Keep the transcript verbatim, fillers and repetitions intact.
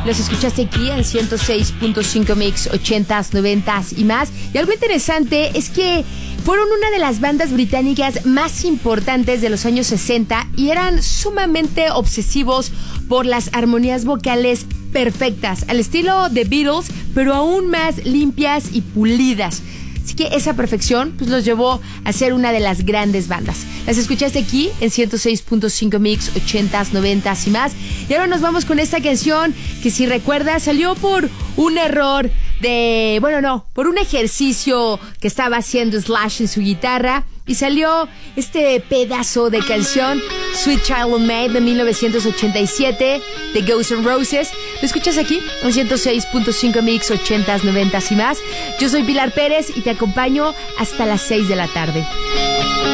Los escuchaste aquí en ciento seis punto cinco Mix, ochentas, noventas y más. Y algo interesante es que fueron una de las bandas británicas más importantes de los años sesenta y eran sumamente obsesivos por las armonías vocales perfectas, al estilo de Beatles, pero aún más limpias y pulidas. Así que esa perfección pues los llevó a ser una de las grandes bandas. Las escuchaste aquí en ciento seis punto cinco Mix, ochentas, noventas y más. Y ahora nos vamos con esta canción que, si recuerdas, salió por un error de... Bueno, no, por un ejercicio que estaba haciendo Slash en su guitarra. Y salió este pedazo de canción, Sweet Child O' Mine, de mil novecientos ochenta y siete, de Guns N' Roses. Lo escuchas aquí en ciento seis punto cinco Mix, ochentas, noventas y más. Yo soy Pilar Pérez y te acompaño hasta las seis de la tarde.